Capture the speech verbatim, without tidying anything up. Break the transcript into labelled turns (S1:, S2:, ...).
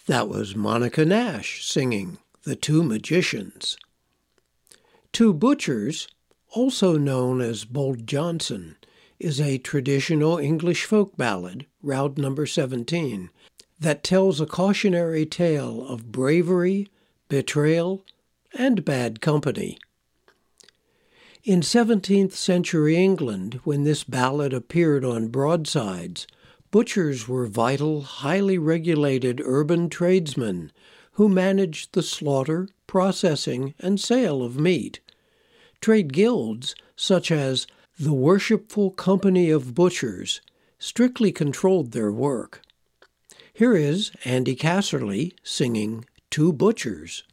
S1: That was Monica Nash singing The Two Magicians. Two Butchers, also known as Bold Johnson, is a traditional English folk ballad, route number seventeen, that tells a cautionary tale of bravery, betrayal, and bad company. In seventeenth century England, when this ballad appeared on broadsides, butchers were vital, highly regulated urban tradesmen who managed the slaughter, processing, and sale of meat. Trade guilds, such as the Worshipful Company of Butchers, strictly controlled their work. Here is Andy Casserly singing Two Butchers.